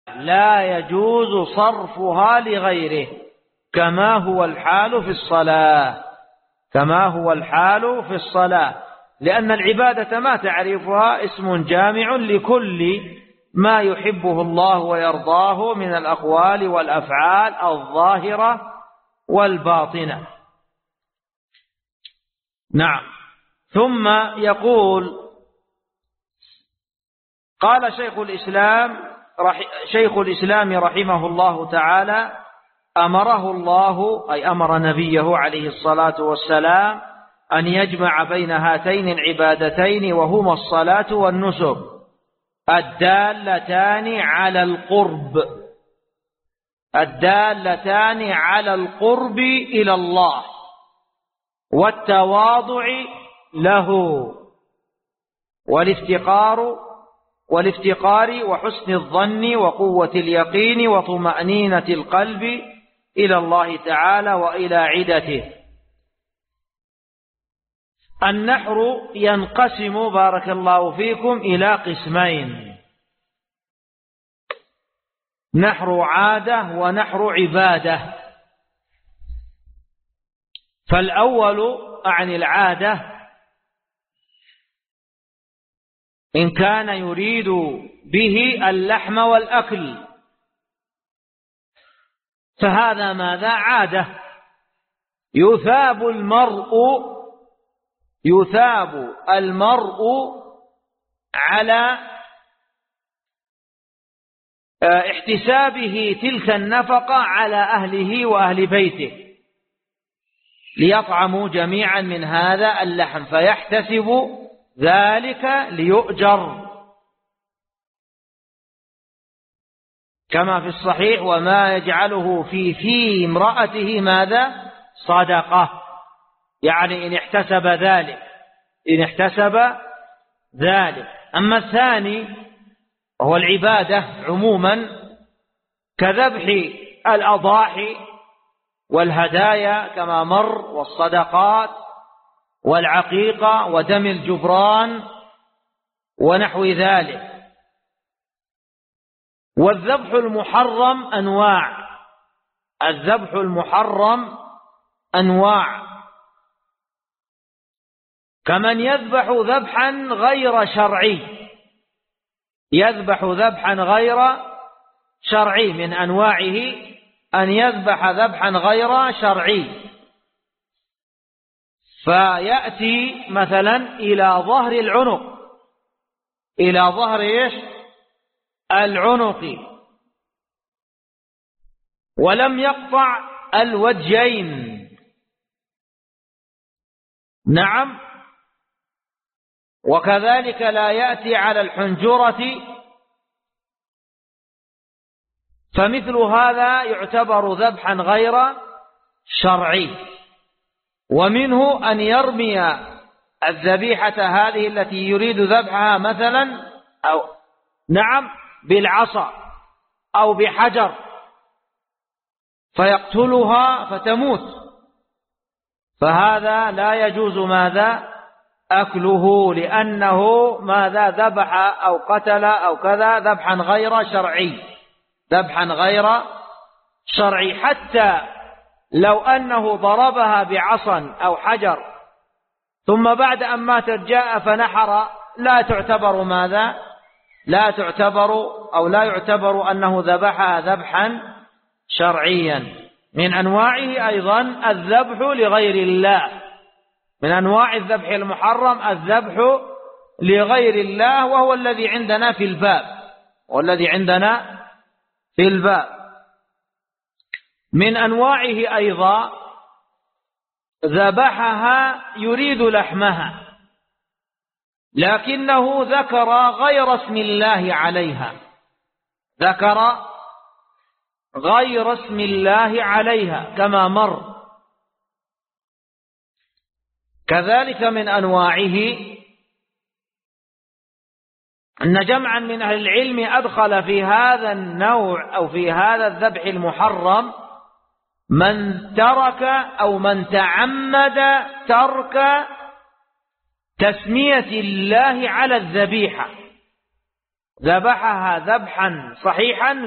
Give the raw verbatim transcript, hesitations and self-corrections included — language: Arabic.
لا يجوز صرفها لغيره، كما هو الحال في الصلاة، كما هو الحال في الصلاة، لأن العبادة ما تعرفها اسم جامع لكل ما يحبه الله ويرضاه من الأقوال والأفعال الظاهرة والباطنة. نعم. ثم يقول قال شيخ الإسلام شيخ الإسلام رحمه الله تعالى: أمره الله، أي أمر نبيه عليه الصلاة والسلام، أن يجمع بين هاتين العبادتين وهما الصلاة والنسك الدالتان على القرب، الدالتان على القرب إلى الله والتواضع له والافتقار والافتقار وحسن الظن وقوة اليقين وطمأنينة القلب إلى الله تعالى وإلى عدته. النحر ينقسم بارك الله فيكم إلى قسمين: نحر عادة ونحر عبادة. فالأول عن العادة إن كان يريد به اللحم والأكل، فهذا ماذا؟ عادة. يثاب المرء يثاب المرء على احتسابه تلك النفقة على أهله وأهل بيته ليطعموا جميعا من هذا اللحم، فيحتسب ذلك ليؤجر، كما في الصحيح: وما يجعله في في امرأته ماذا؟ صدقة. يعني إن احتسب ذلك إن احتسب ذلك. أما الثاني وهو العبادة عموما، كذبح الأضاحي والهدايا كما مر، والصدقات والعقيقة ودم الجبران ونحو ذلك. والذبح المحرم أنواع، الذبح المحرم أنواع، كمن يذبح ذبحا غير شرعي، يذبح ذبحا غير شرعي، من أنواعه أن يذبح ذبحا غير شرعي، فيأتي مثلا إلى ظهر العنق، إلى ظهر إيش؟ العنق، ولم يقطع الوجهين. نعم. وكذلك لا يأتي على الحنجرة، فمثل هذا يعتبر ذبحا غير شرعي. ومنه أن يرمي الذبيحة هذه التي يريد ذبحها مثلا أو نعم بالعصا أو بحجر فيقتلها فتموت، فهذا لا يجوز ماذا؟ أكله، لأنه ماذا؟ ذبح أو قتل أو كذا ذبحا غير شرعي، ذبحا غير شرعي. حتى لو أنه ضربها بعصا أو حجر ثم بعد أن ماتت جاء فنحر، لا تعتبر ماذا؟ لا تعتبر أو لا يعتبر أنه ذبحها ذبحا شرعيا. من أنواعه أيضا الذبح لغير الله، من أنواع الذبح المحرم الذبح لغير الله، وهو الذي عندنا في الباب، والذي عندنا في الباب. من أنواعه أيضا ذبحها يريد لحمها، لكنه ذكر غير اسم الله عليها، ذكر غير اسم الله عليها كما مر. كذلك من أنواعه أن جمعا من أهل العلم أدخل في هذا النوع أو في هذا الذبح المحرم من ترك أو من تعمد ترك تسمية الله على الذبيحة، ذبحها ذبحا صحيحا